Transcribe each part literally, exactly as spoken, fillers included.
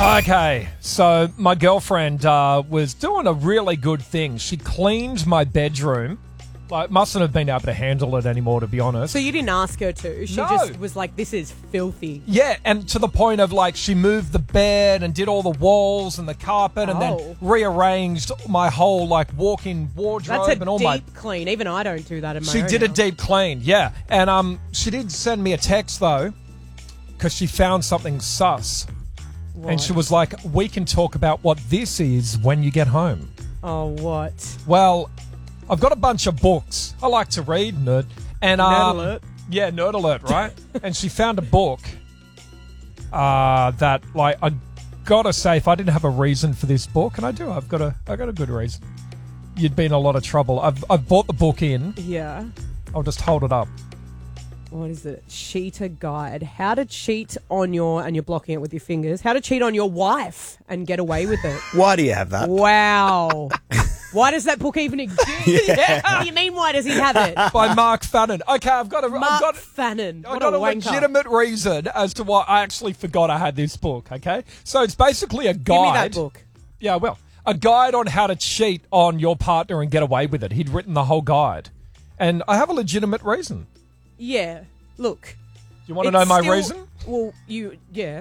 Okay, so my girlfriend uh, was doing a really good thing. She cleaned my bedroom. Like, mustn't have been able to handle it anymore, to be honest. So you didn't ask her to? She No. just was like, this is filthy. Yeah, and to the point of, like, she moved the bed and did all the walls and the carpet and Oh. then rearranged my whole, like, walk-in wardrobe That's a and all deep my... clean. Even I don't do that in my She own did a house. deep clean, yeah. And um, she did send me a text, though, because she found something sus. What? And she was like, we can talk about what this is when you get home. Oh, what? Well, I've got a bunch of books. I like to read, nerd. And, Nerd um, alert. Yeah, nerd alert, right? And she found a book uh, that, like, I gotta say, if I didn't have a reason for this book, and I do, I've got a, I got a good reason. You'd be in a lot of trouble. I've, I've bought the book in. Yeah. I'll just hold it up. What is it? Cheater Guide. How to cheat on your, and you're blocking it with your fingers, how to cheat on your wife and get away with it. Why do you have that? Wow. Why does that book even exist? Yeah. What do you mean, why does he have it? By Mark Fannin. Okay, I've got a, I've Mark got, Fannin. I've What got a a wanker. legitimate reason as to why I actually forgot I had this book, okay? So it's basically a guide. Give me that book. Yeah, well, a guide on how to cheat on your partner and get away with it. He'd written the whole guide. And I have a legitimate reason. Yeah. Look. Do you want to it's know my still- reason? Well, you, yeah.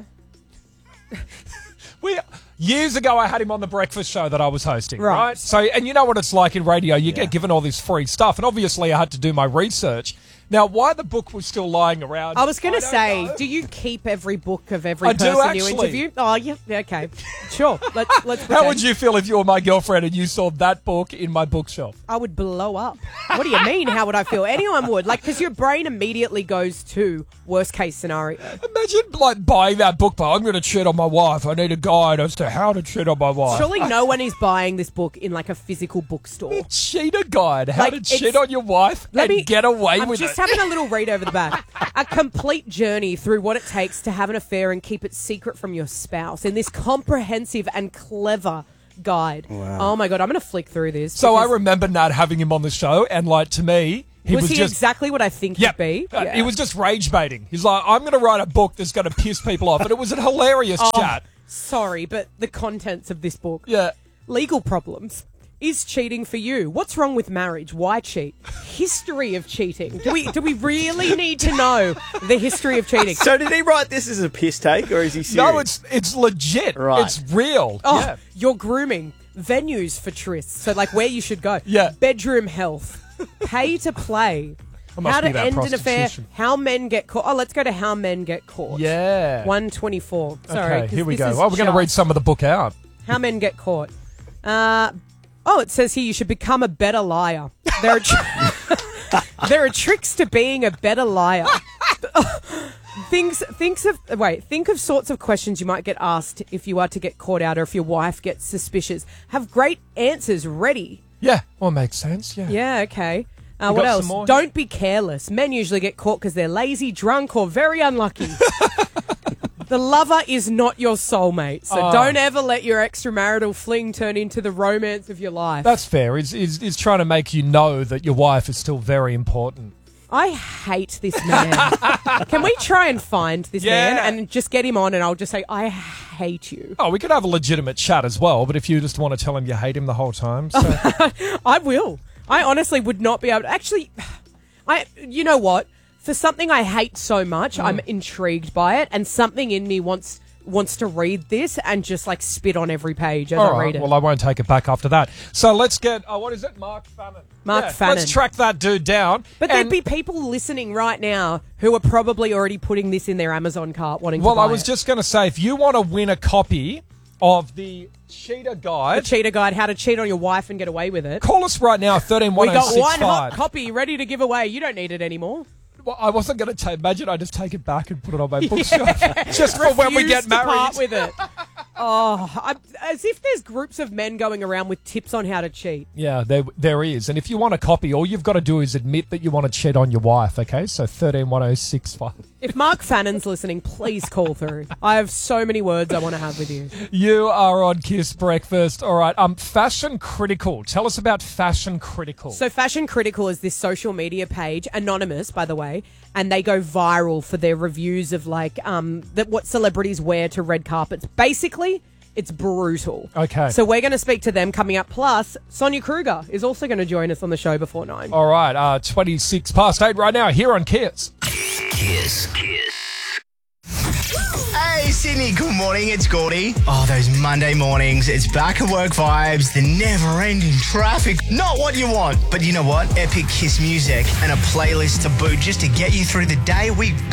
We years ago, I had him on the breakfast show that I was hosting, Right. right? So, and you know what it's like in radio. You Yeah. get given all this free stuff, and obviously, I had to do my research. Now, why the book was still lying around? I was going to don't say, know. do you keep every book of every I do, person you actually. interview? Oh, yeah. yeah, Okay. Sure. Let's, let's How pretend. would you feel if you were my girlfriend and you saw that book in my bookshelf? I would blow up. What do you mean? How would I feel? Anyone would. Like, because your brain immediately goes to worst case scenario. Imagine like buying that book, but I'm going to cheat on my wife. I need a guide as to how to cheat on my wife. Surely no one is buying this book in like a physical bookstore. Cheater guide. How Like, to it's- cheat on your wife Let and me get away I'm with just it. having a little read over the back. A complete journey through what it takes to have an affair and keep it secret from your spouse in this comprehensive and clever guide. Wow. Oh my god, I'm going to flick through this. So I because- remember Nat having him on the show, and like to me, he was, was, he just exactly what I think yeah, he'd be? uh, he was just rage baiting. He's like, I'm going to write a book that's going to piss people off, and it was a hilarious Oh, chat. Sorry, but the contents of this book. Yeah. Legal problems. Is cheating for you? What's wrong with marriage? Why cheat? History of cheating. Do we do we really need to know the history of cheating? So did he write this as a piss take, or is he serious? No, it's it's legit. Right. It's real. Oh, Yeah. your grooming. Venues for trysts. So, like, where you should go. Yeah. Bedroom health. Pay to play. It must How be to about end an affair. prostitution. How men get caught. Oh, let's go to how men get caught. Yeah. one twenty-four. Sorry. Okay, 'cause here we this go. is Well, we're going to just read some of the book out. How men get caught. Uh, oh, it says here you should become a better liar. There are, tr- there are tricks to being a better liar. Things, thinks of wait. Think of sorts of questions you might get asked if you are to get caught out, or if your wife gets suspicious. Have great answers ready. Yeah. Well, makes sense. Yeah. Yeah, okay. Uh, You what got else? some more? Don't be careless. Men usually get caught because they're lazy, drunk, or very unlucky. The lover is not your soulmate, so Oh. don't ever let your extramarital fling turn into the romance of your life. That's fair. He's, he's, he's trying to make you know that your wife is still very important. I hate this man. Can we try and find this Yeah. man and just get him on, and I'll just say, I hate you. Oh, we could have a legitimate chat as well, but if you just want to tell him you hate him the whole time. So. I will. I honestly would not be able to. Actually, I. You know what? For something I hate so much, I'm intrigued by it, and something in me wants wants to read this and just like spit on every page as All I right, read it. well, I won't take it back after that. So let's get, oh, what is it? Mark Fannin. Mark Yeah, Fannin. Let's track that dude down. but And- there'd be people listening right now who are probably already putting this in their Amazon cart wanting Well, to buy I was it. just going to say, if you want to win a copy of the Cheater The Guide, Cheater Guide, how to cheat on your wife and get away with it. call us right now, thirteen We one oh got six one hot five. copy ready to give away. You don't need it anymore. Well, I wasn't going to imagine I just take it back and put it on my bookshelf. Just for when we Refuse get to married. part with it. Oh, I, as if there's groups of men going around with tips on how to cheat. Yeah, there there is. And if you want a copy, all you've got to do is admit that you want to cheat on your wife, okay? So thirteen one oh six five. If Mark Fannon's listening, please call through. I have so many words I want to have with you. You are on Kiss Breakfast. All right. Um, Fashion Critical. Tell us about Fashion Critical. So Fashion Critical is this social media page, anonymous, by the way, and they go viral for their reviews of like um that what celebrities wear to red carpets. Basically, it's brutal. Okay. So we're going to speak to them coming up. Plus, Sonia Kruger is also going to join us on the show before nine. All right. Uh, twenty-six past eight right now here on Kiss. Kiss. Kiss. Hey, Sydney, good morning. It's Gordy. Oh, those Monday mornings. It's back at work vibes, the never-ending traffic. Not what you want. But you know what? Epic Kiss music and a playlist to boot just to get you through the day. We